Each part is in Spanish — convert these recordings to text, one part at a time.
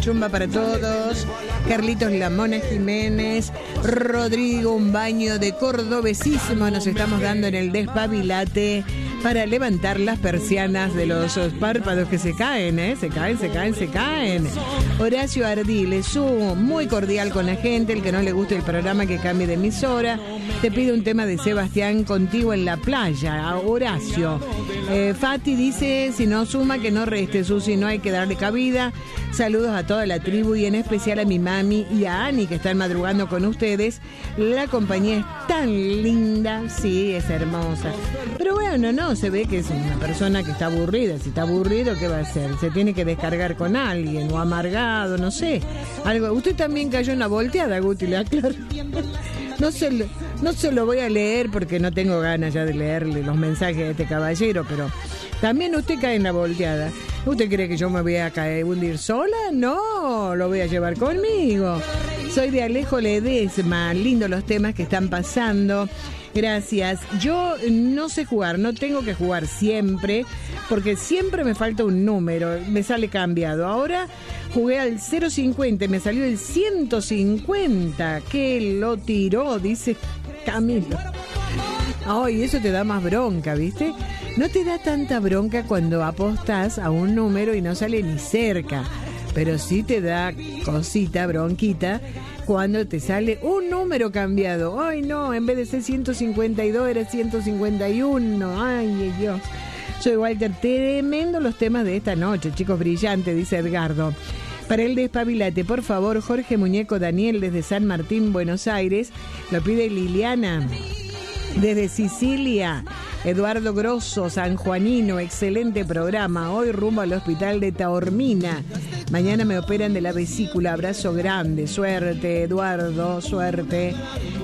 Chumba para todos, Carlitos Lamona Jiménez, Rodrigo, un baño de cordobesismo nos estamos dando en el despabilate para levantar las persianas de los párpados que se caen, se caen. Horacio Ardiles, muy cordial con la gente, el que no le guste el programa que cambie de emisora. Te pide un tema de Sebastián, Contigo en la playa, Horacio. Fati dice, si no suma que no reste, Susi, no hay que darle cabida. Saludos a toda la tribu y en especial a mi mami y a Ani que están madrugando con ustedes. La compañía es tan linda, sí, es hermosa. Pero bueno, no, se ve que es una persona que está aburrida. Si está aburrido, ¿qué va a hacer? Se tiene que descargar con alguien o amargado, no sé. Algo. Usted también cayó en una volteada, Guti, le aclaro. No se lo voy a leer porque no tengo ganas ya de leerle los mensajes de este caballero, pero también usted cae en la volteada. ¿Usted cree que yo me voy a hundir sola? No, lo voy a llevar conmigo. Soy de Alejo Ledesma, lindo los temas que están pasando. Gracias. Yo no sé jugar, no tengo que jugar siempre, porque siempre me falta un número, me sale cambiado. Ahora jugué al 050, me salió el 150, que lo tiró, dice Camilo. Ay, eso te da más bronca, ¿viste? No te da tanta bronca cuando apostás a un número y no sale ni cerca, pero sí te da cosita, bronquita, cuando te sale un número cambiado. Ay, no, en vez de ser 152 era 151. Ay, Dios. Soy Walter. Tremendo los temas de esta noche, chicos, brillante, dice Edgardo. Para el despabilate, por favor, Jorge Muñeco Daniel desde San Martín, Buenos Aires. Lo pide Liliana desde Sicilia. Eduardo Grosso, sanjuanino, excelente programa. Hoy rumbo al hospital de Taormina. Mañana me operan de la vesícula. Abrazo grande. Suerte, Eduardo, suerte.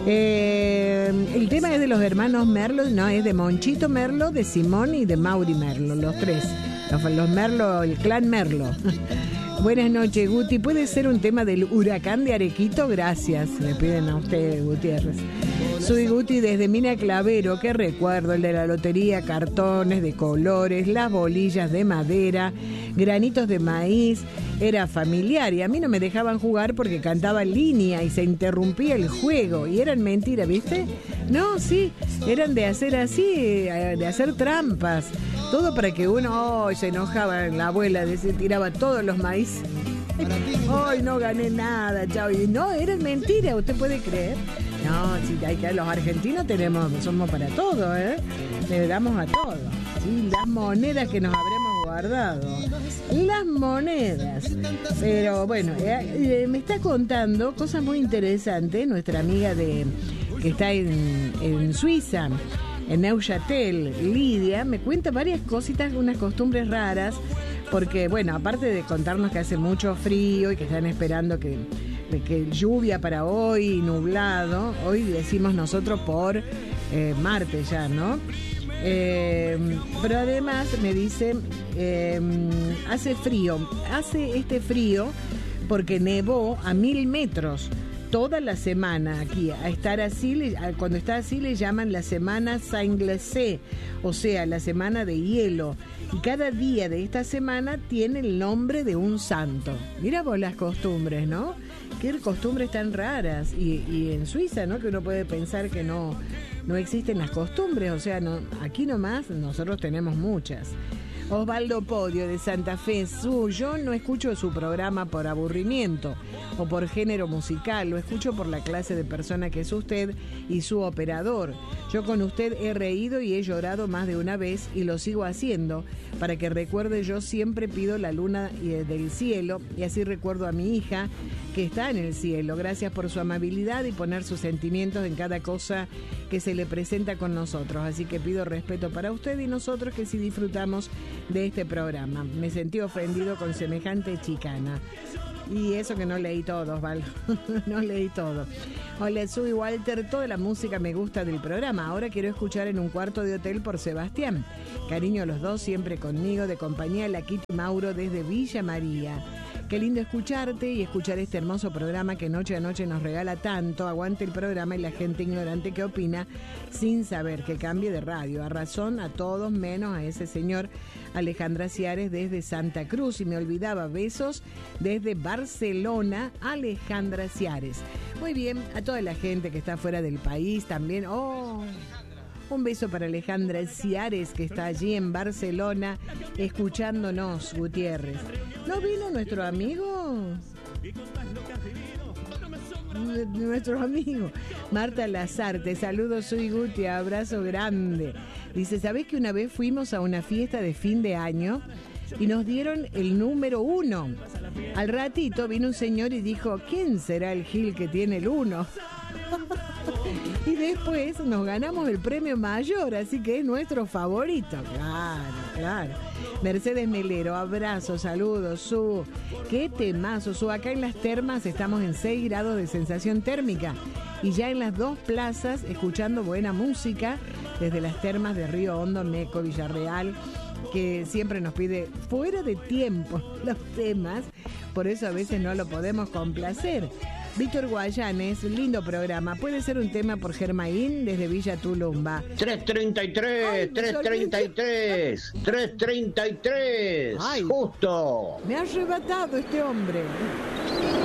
El tema es de los hermanos Merlo. No, es de Monchito Merlo, de Simón y de Mauri Merlo. Los tres. Los Merlo, el clan Merlo. Buenas noches, Guti. ¿Puede ser un tema del huracán de Arequito? Gracias. Le piden a usted, Gutiérrez. Soy Guti desde Mina Clavero. Qué recuerdo, el de la lotería, cartones de colores, las bolillas de madera, granitos de maíz. Era familiar y a mí no me dejaban jugar porque cantaba en línea y se interrumpía el juego. Y eran mentiras, ¿viste? No, sí, eran de hacer así, de hacer trampas. Todo para que uno se enojaba, la abuela tiraba todos los maíz. Hoy no gané nada, chao. Y no, eran mentiras, ¿usted puede creer? No, sí, los argentinos somos para todo, le damos a todo. Sí, las monedas que nos habremos guardado. Las monedas. Pero bueno, me está contando cosas muy interesantes nuestra amiga que está en Suiza. En Neuchâtel, Lidia, me cuenta varias cositas, unas costumbres raras, porque, bueno, aparte de contarnos que hace mucho frío y que están esperando que lluvia para hoy, nublado, hoy decimos nosotros por martes ya, ¿no? Pero además me dice, hace este frío porque nevó a 1000 metros. Toda la semana aquí, a estar así, cuando está así le llaman la semana Saint-Glacé, o sea, la semana de hielo. Y cada día de esta semana tiene el nombre de un santo. Mira vos las costumbres, ¿no? Qué costumbres tan raras. Y en Suiza, ¿no? Que uno puede pensar que no existen las costumbres, o sea, no, aquí nomás nosotros tenemos muchas. Osvaldo Podio de Santa Fe. Yo no escucho su programa por aburrimiento o por género musical, lo escucho por la clase de persona que es usted y su operador. Yo con usted he reído y he llorado más de una vez y lo sigo haciendo. Para que recuerde, yo siempre pido la luna del cielo y así recuerdo a mi hija que está en el cielo. Gracias por su amabilidad y poner sus sentimientos en cada cosa que se le presenta con nosotros. Así que pido respeto para usted y nosotros que sí disfrutamos de este programa. Me sentí ofendido con semejante chicana. Y eso que no leí todo, Osvaldo. No leí todo. Hola, soy Walter. Toda la música me gusta del programa. Ahora quiero escuchar En un cuarto de hotel por Sebastián. Cariño a los dos, siempre conmigo, de compañía la Kitty Mauro desde Villa María. Qué lindo escucharte y escuchar este hermoso programa que noche a noche nos regala tanto. Aguante el programa y la gente ignorante que opina sin saber, que cambie de radio. A razón a todos menos a ese señor Alejandra Ciares desde Santa Cruz. Y me olvidaba, besos desde Barcelona, Alejandra Ciares. Muy bien, a toda la gente que está fuera del país también. Un beso para Alejandra Ciares, que está allí en Barcelona, escuchándonos, Gutiérrez. ¿No vino nuestro amigo? Nuestro amigo Marta Lazarte. Saludos, soy Guti, abrazo grande. Dice, ¿sabés que una vez fuimos a una fiesta de fin de año y nos dieron el número 1? Al ratito vino un señor y dijo, ¿quién será el Gil que tiene el 1? Y después nos ganamos el premio mayor, así que es nuestro favorito. Claro. Mercedes Melero, abrazo, saludos, qué temazo, acá en las termas estamos en 6 grados de sensación térmica y ya en las 2 plazas escuchando buena música desde las termas de Río Hondo, Meco, Villarreal, que siempre nos pide fuera de tiempo los temas, por eso a veces no lo podemos complacer. Víctor Guayanes, lindo programa. Puede ser un tema por Germaín desde Villa Tulumba. 333. Ay, justo. Me ha arrebatado este hombre.